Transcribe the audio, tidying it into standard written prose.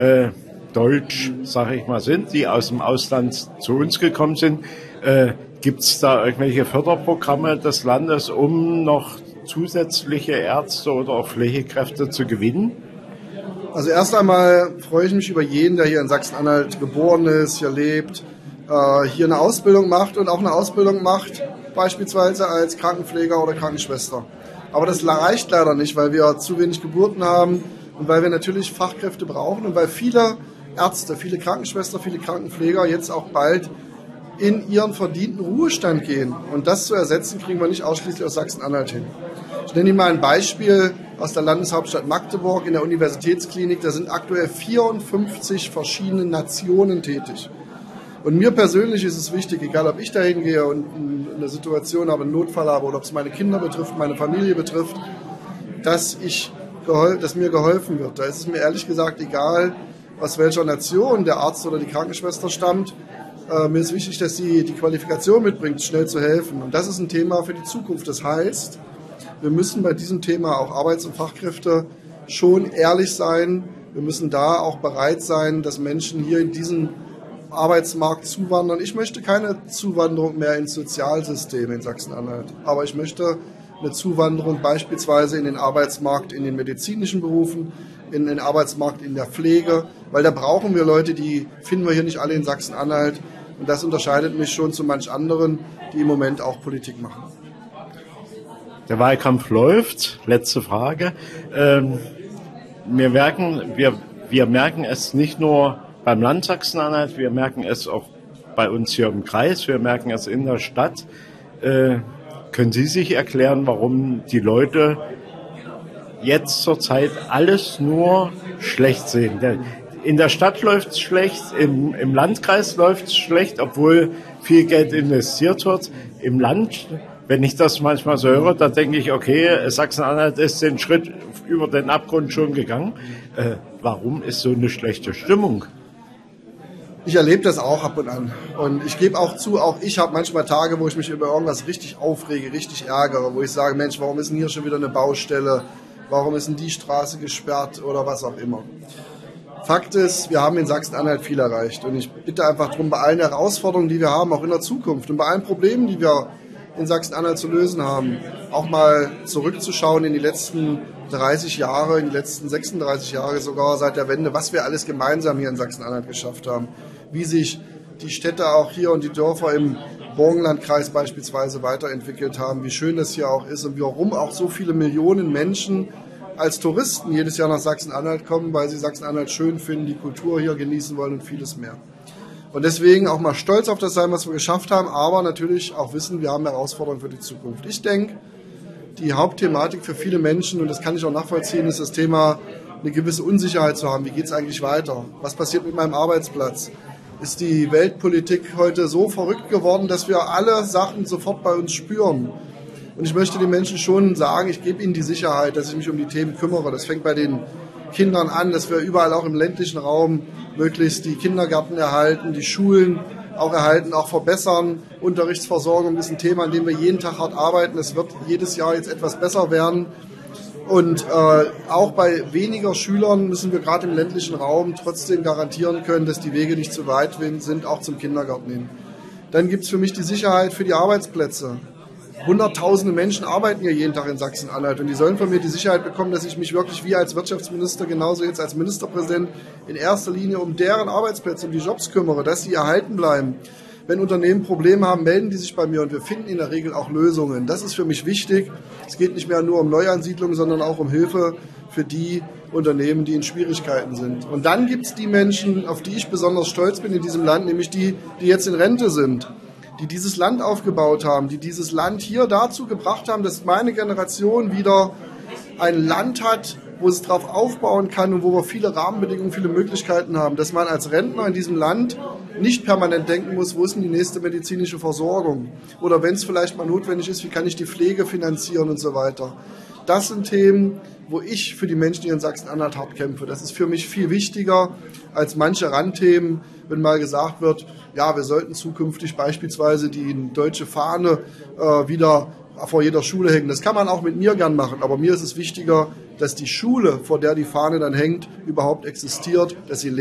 deutsch, sage ich mal, sind, die aus dem Ausland zu uns gekommen sind. Gibt es da irgendwelche Förderprogramme des Landes, um noch zusätzliche Ärzte oder auch Pflegekräfte zu gewinnen? Also erst einmal freue ich mich über jeden, der hier in Sachsen-Anhalt geboren ist, hier lebt, hier eine Ausbildung macht und auch eine Ausbildung macht, beispielsweise als Krankenpfleger oder Krankenschwester. Aber das reicht leider nicht, weil wir zu wenig Geburten haben und weil wir natürlich Fachkräfte brauchen und weil viele Ärzte, viele Krankenschwester, viele Krankenpfleger jetzt auch bald in ihren verdienten Ruhestand gehen. Und das zu ersetzen, kriegen wir nicht ausschließlich aus Sachsen-Anhalt hin. Ich nenne Ihnen mal ein Beispiel aus der Landeshauptstadt Magdeburg in der Universitätsklinik. Da sind aktuell 54 verschiedene Nationen tätig. Und mir persönlich ist es wichtig, egal ob ich da hingehe und eine Situation habe, einen Notfall habe oder ob es meine Kinder betrifft, meine Familie betrifft, dass mir geholfen wird. Da ist es mir ehrlich gesagt egal, aus welcher Nation der Arzt oder die Krankenschwester stammt. Mir ist wichtig, dass sie die Qualifikation mitbringt, schnell zu helfen. Und das ist ein Thema für die Zukunft. Das heißt, wir müssen bei diesem Thema auch Arbeits- und Fachkräfte schon ehrlich sein. Wir müssen da auch bereit sein, dass Menschen hier in diesen Arbeitsmarkt zuwandern. Ich möchte keine Zuwanderung mehr ins Sozialsystem in Sachsen-Anhalt. Aber ich möchte eine Zuwanderung beispielsweise in den Arbeitsmarkt, in den medizinischen Berufen, in den Arbeitsmarkt in der Pflege. Weil da brauchen wir Leute, die finden wir hier nicht alle in Sachsen-Anhalt. Und das unterscheidet mich schon zu manch anderen, die im Moment auch Politik machen. Der Wahlkampf läuft. Letzte Frage. Wir merken es nicht nur beim Land Sachsen-Anhalt, wir merken es auch bei uns hier im Kreis, wir merken es in der Stadt. Können Sie sich erklären, warum die Leute jetzt zurzeit alles nur schlecht sehen? In der Stadt läuft es schlecht, im Landkreis läuft es schlecht, obwohl viel Geld investiert wird. Im Land, wenn ich das manchmal so höre, dann denke ich, okay, Sachsen-Anhalt ist den Schritt über den Abgrund schon gegangen. Warum ist so eine schlechte Stimmung? Ich erlebe das auch ab und an. Und ich gebe auch zu, auch ich habe manchmal Tage, wo ich mich über irgendwas richtig aufrege, richtig ärgere, wo ich sage, Mensch, warum ist denn hier schon wieder eine Baustelle? Warum ist denn die Straße gesperrt oder was auch immer? Fakt ist, wir haben in Sachsen-Anhalt viel erreicht. Und ich bitte einfach darum, bei allen Herausforderungen, die wir haben, auch in der Zukunft und bei allen Problemen, die wir in Sachsen-Anhalt zu lösen haben, auch mal zurückzuschauen in die letzten 30 Jahre, in die letzten 36 Jahre sogar seit der Wende, was wir alles gemeinsam hier in Sachsen-Anhalt geschafft haben. Wie sich die Städte auch hier und die Dörfer im Burgenlandkreis beispielsweise weiterentwickelt haben, wie schön das hier auch ist und warum auch so viele Millionen Menschen als Touristen jedes Jahr nach Sachsen-Anhalt kommen, weil sie Sachsen-Anhalt schön finden, die Kultur hier genießen wollen und vieles mehr. Und deswegen auch mal stolz auf das sein, was wir geschafft haben, aber natürlich auch wissen, wir haben Herausforderungen für die Zukunft. Ich denke, die Hauptthematik für viele Menschen, und das kann ich auch nachvollziehen, ist das Thema, eine gewisse Unsicherheit zu haben. Wie geht es eigentlich weiter? Was passiert mit meinem Arbeitsplatz? Ist die Weltpolitik heute so verrückt geworden, dass wir alle Sachen sofort bei uns spüren? Und ich möchte den Menschen schon sagen, ich gebe ihnen die Sicherheit, dass ich mich um die Themen kümmere. Das fängt bei den Kindern an, dass wir überall auch im ländlichen Raum möglichst die Kindergärten erhalten, die Schulen auch erhalten, auch verbessern. Unterrichtsversorgung ist ein Thema, an dem wir jeden Tag hart arbeiten. Es wird jedes Jahr jetzt etwas besser werden. Und auch bei weniger Schülern müssen wir gerade im ländlichen Raum trotzdem garantieren können, dass die Wege nicht zu weit sind, auch zum Kindergarten hin. Dann gibt es für mich die Sicherheit für die Arbeitsplätze. Hunderttausende Menschen arbeiten hier jeden Tag in Sachsen-Anhalt und die sollen von mir die Sicherheit bekommen, dass ich mich wirklich wie als Wirtschaftsminister, genauso jetzt als Ministerpräsident, in erster Linie um deren Arbeitsplätze, um die Jobs kümmere, dass sie erhalten bleiben. Wenn Unternehmen Probleme haben, melden die sich bei mir und wir finden in der Regel auch Lösungen. Das ist für mich wichtig. Es geht nicht mehr nur um Neuansiedlung, sondern auch um Hilfe für die Unternehmen, die in Schwierigkeiten sind. Und dann gibt es die Menschen, auf die ich besonders stolz bin in diesem Land, nämlich die jetzt in Rente sind, die dieses Land aufgebaut haben, die dieses Land hier dazu gebracht haben, dass meine Generation wieder ein Land hat, wo es drauf aufbauen kann und wo wir viele Rahmenbedingungen, viele Möglichkeiten haben, dass man als Rentner in diesem Land nicht permanent denken muss, wo ist denn die nächste medizinische Versorgung? Oder wenn es vielleicht mal notwendig ist, wie kann ich die Pflege finanzieren und so weiter. Das sind Themen, wo ich für die Menschen hier in Sachsen-Anhalt hart kämpfe. Das ist für mich viel wichtiger als manche Randthemen, wenn mal gesagt wird, ja, wir sollten zukünftig beispielsweise die deutsche Fahne wieder vor jeder Schule hängen. Das kann man auch mit mir gern machen, aber mir ist es wichtiger, dass die Schule, vor der die Fahne dann hängt, überhaupt existiert, dass sie